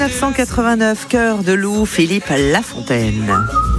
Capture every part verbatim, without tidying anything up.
neuf cent quatre-vingt-neuf, Cœur de loup, Philippe Lafontaine.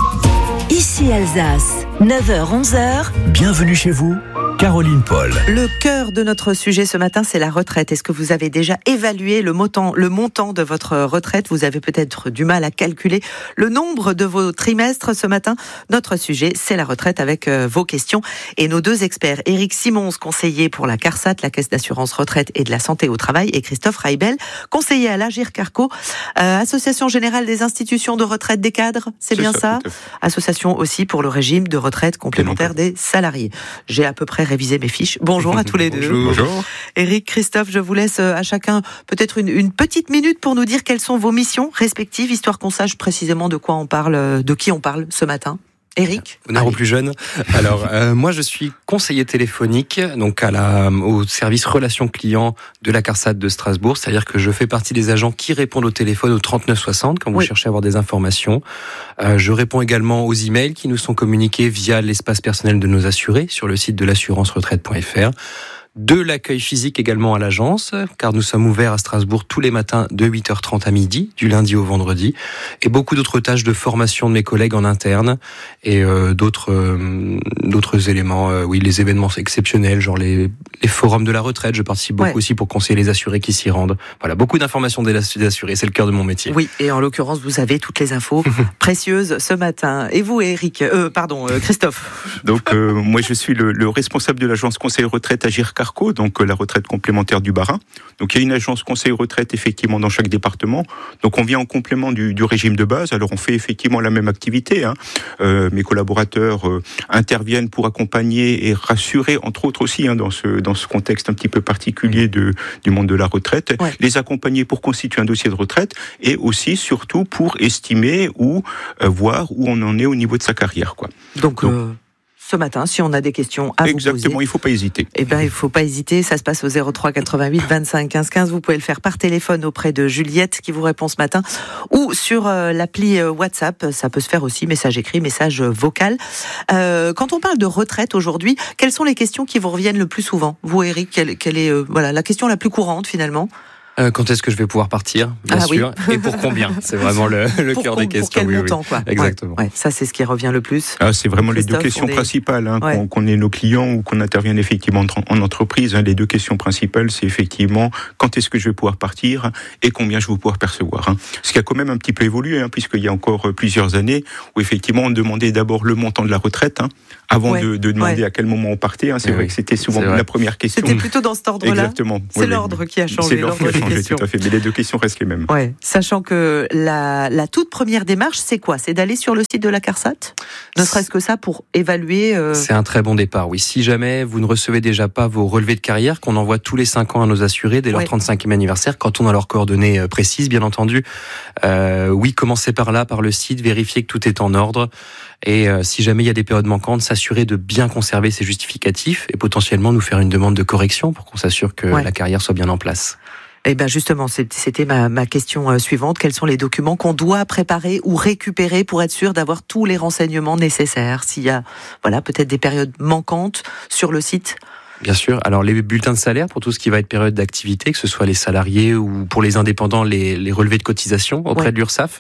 Ici Alsace, neuf heures onze heures. Bienvenue chez vous, Caroline Paul. Le cœur de notre sujet ce matin, c'est la retraite. Est-ce que vous avez déjà évalué le montant, le montant de votre retraite ? Vous avez peut-être du mal à calculer le nombre de vos trimestres ce matin. Notre sujet, c'est la retraite avec euh, vos questions. Et nos deux experts, Éric Simons, conseiller pour la CARSAT, la Caisse d'assurance retraite et de la santé au travail, et Christophe Reibel, conseiller à l'Agirc-Arrco, euh, Association générale des institutions de retraite des cadres, c'est, c'est bien ça, ça Association aussi pour le régime de retraite complémentaire des salariés. J'ai à peu près réviser mes fiches. Bonjour à tous les deux. Bonjour. Éric, Christophe, je vous laisse à chacun peut-être une, une petite minute pour nous dire quelles sont vos missions respectives, histoire qu'on sache précisément de quoi on parle, de qui on parle ce matin. Éric, honneur aux plus jeunes. Alors, euh, moi, je suis conseiller téléphonique, donc à la, au service relations clients de la CARSAT de Strasbourg. C'est-à-dire que je fais partie des agents qui répondent au téléphone au trente-neuf soixante quand vous oui. cherchez à avoir des informations. Euh, je réponds également aux emails qui nous sont communiqués via l'espace personnel de nos assurés sur le site de l'assurance retraite point f r. De l'accueil physique également à l'agence, car nous sommes ouverts à Strasbourg tous les matins de huit heures trente à midi, du lundi au vendredi, et beaucoup d'autres tâches de formation de mes collègues en interne, et euh, d'autres euh, d'autres éléments, euh, oui, les événements exceptionnels, genre les, les forums de la retraite, je participe beaucoup ouais. aussi pour conseiller les assurés qui s'y rendent. Voilà, beaucoup d'informations des assurés, c'est le cœur de mon métier. Oui, et en l'occurrence, vous avez toutes les infos précieuses ce matin. Et vous, Éric, euh, pardon, euh, Christophe. Donc, euh, moi, je suis le, le responsable de l'agence conseil retraite Agirc-Arrco, donc la retraite complémentaire du Bas-Rhin. Donc il y a une agence conseil retraite effectivement dans chaque département. Donc on vient en complément du, du régime de base. Alors on fait effectivement la même activité. Hein. Euh, mes collaborateurs euh, interviennent pour accompagner et rassurer, entre autres aussi hein, dans ce dans ce contexte un petit peu particulier de du monde de la retraite, ouais. les accompagner pour constituer un dossier de retraite et aussi surtout pour estimer ou euh, voir où on en est au niveau de sa carrière, quoi. Donc, Donc euh... ce matin, si on a des questions à Exactement, vous poser. Exactement, il ne faut pas hésiter. Eh bien, il ne faut pas hésiter, ça se passe au zéro trois quatre-vingt-huit vingt-cinq quinze quinze. Vous pouvez le faire par téléphone auprès de Juliette qui vous répond ce matin ou sur euh, l'appli euh, WhatsApp, ça peut se faire aussi, message écrit, message vocal. Euh, quand on parle de retraite aujourd'hui, quelles sont les questions qui vous reviennent le plus souvent ? Vous, Éric, quelle, quelle est euh, voilà, la question la plus courante finalement ? Euh, quand est-ce que je vais pouvoir partir, bien ah, sûr, oui. et pour combien ? C'est vraiment le, le cœur des questions. Pour quel oui, montant, oui. quoi. Exactement. Ouais, ouais, ça, c'est ce qui revient le plus. Ah, c'est vraiment les deux questions est... principales, hein, ouais. qu'on, qu'on ait nos clients ou qu'on intervienne effectivement en entreprise. Hein, les deux questions principales, c'est effectivement quand est-ce que je vais pouvoir partir et combien je vais pouvoir percevoir. Hein. Ce qui a quand même un petit peu évolué, hein, puisqu'il y a encore plusieurs années où effectivement on demandait d'abord le montant de la retraite, hein, avant ouais. de, de demander ouais. à quel moment on partait. Hein. C'est oui, vrai que c'était souvent la première question. C'était plutôt dans cet ordre-là. Exactement. C'est oui, l'ordre oui. qui a changé. C'est l'ordre, l'ordre qui a changé, tout à fait. Mais les deux questions restent les mêmes. Ouais. Sachant que la, la toute première démarche, c'est quoi ? C'est d'aller sur le site de la CARSAT ? Ne serait-ce que ça pour évaluer... Euh... C'est un très bon départ, oui. Si jamais vous ne recevez déjà pas vos relevés de carrière, qu'on envoie tous les cinq ans à nos assurés dès leur ouais. trente-cinquième anniversaire, quand on a leurs coordonnées précises, bien entendu, euh, oui, commencez par là, par le site, vérifiez que tout est en ordre. Et euh, si jamais il y a des périodes manquantes, s'assurer de bien conserver ses justificatifs et potentiellement nous faire une demande de correction pour qu'on s'assure que ouais. la carrière soit bien en place. Eh ben justement, c'était ma, ma question suivante. Quels sont les documents qu'on doit préparer ou récupérer pour être sûr d'avoir tous les renseignements nécessaires ? S'il y a, voilà, peut-être des périodes manquantes sur le site ? Bien sûr. Alors, les bulletins de salaire pour tout ce qui va être période d'activité, que ce soit les salariés ou pour les indépendants, les, les relevés de cotisation auprès ouais. de l'URSSAF.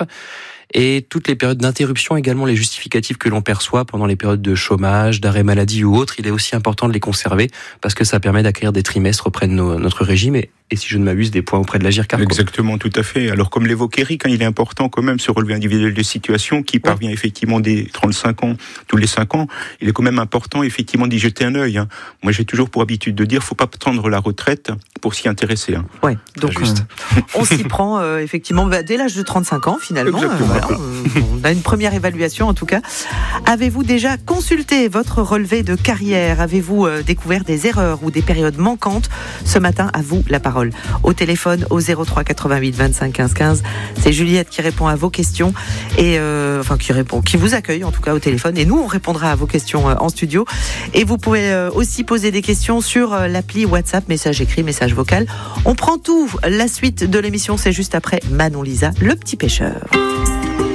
Et toutes les périodes d'interruption, également les justificatifs que l'on perçoit pendant les périodes de chômage, d'arrêt maladie ou autres, il est aussi important de les conserver parce que ça permet d'acquérir des trimestres auprès de nos, notre régime et, et si je ne m'abuse, des points auprès de l'Agirc-Arrco. Exactement, tout à fait. Alors comme l'évoque Éric, hein, il est important quand même ce relevé individuel de situation qui parvient ouais. effectivement des trente-cinq ans, tous les cinq ans, il est quand même important effectivement d'y jeter un œil. Hein. Moi j'ai toujours pour habitude de dire, faut pas prendre la retraite pour s'y intéresser. Hein. Ouais, donc euh, on s'y prend euh, effectivement bah, dès l'âge de trente-cinq ans finalement. Exactement. Euh, voilà, euh, on a une première évaluation en tout cas. Avez-vous déjà consulté votre relevé de carrière ? Avez-vous euh, découvert des erreurs ou des périodes manquantes ? Ce matin, à vous la parole. Au téléphone au zéro trois quatre-vingt-huit vingt-cinq quinze quinze. C'est Juliette qui répond à vos questions et euh, enfin qui répond, qui vous accueille en tout cas au téléphone. Et nous, on répondra à vos questions euh, en studio. Et vous pouvez euh, aussi poser des questions sur euh, l'appli WhatsApp, message écrit, message vocal. On prend tout. La suite de l'émission, c'est juste après Manon Lisa, le petit pêcheur.